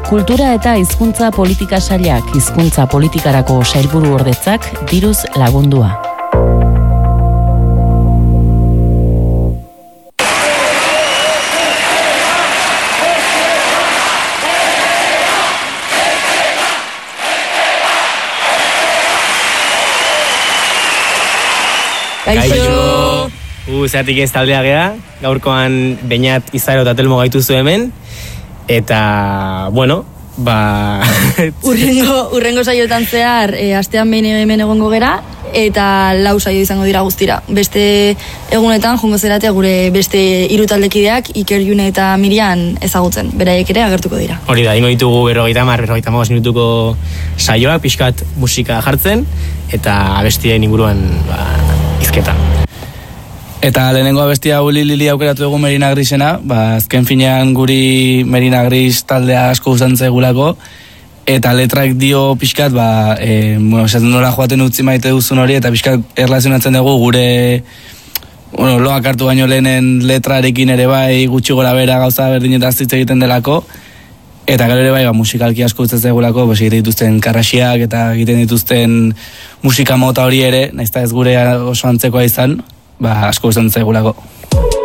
Kultura eta hizkuntza politika sailak hizkuntza politikarako sailburu ordetzak diruz lagundua. Kaixo! Zeratik ez taldea gea, gaurkoan Beñat, Izaro eta Telmo gaituzu hemen, eta, bueno, Urrengo saioetan zehar, astean behin hemen egongo gera, eta 4 saio izango dira guztira. Beste egunetan, jongo zerate gure beste 3 taldekideak, Iker, June eta Mirian ezagutzen, beraiek ere agertuko dira. Hori da, ingo ditugu 50 minutuko saioa, pixkat musika jartzen, eta abestien inguruan izketan. Eta lehenengo abestia Lili aukeratu dugu Merina Grisena, azken finean guri Merina Gris taldea asko gustatzen zaigulako, eta letrak dio pixkat, esaten nola joaten utzi maite duzun hori, eta pixkat erlazionatzen dugu gure loak hartu baino lehenen letrarekin ere bai gutxi gora bera gauza berdinetaz hitz egiten delako, eta gero ere bai musikalki asko gustatzen zaigulako, egiten dituzten karrasiak eta egiten dituzten musika mota hori ere, nahiz eta ez gure oso antzekoa izan, asko gustatzen zaigulako.